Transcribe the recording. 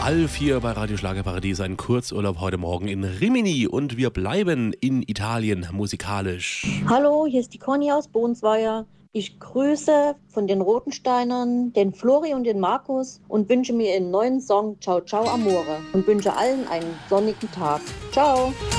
3:30 bei Radio Schlagerparadies. Ein Kurzurlaub heute Morgen in Rimini und wir bleiben in Italien musikalisch. Hallo, hier ist die Conny aus Bohnsweier. Ich grüße von den Rotensteinern den Flori und den Markus und wünsche mir einen neuen Song Ciao Ciao Amore und wünsche allen einen sonnigen Tag. Ciao!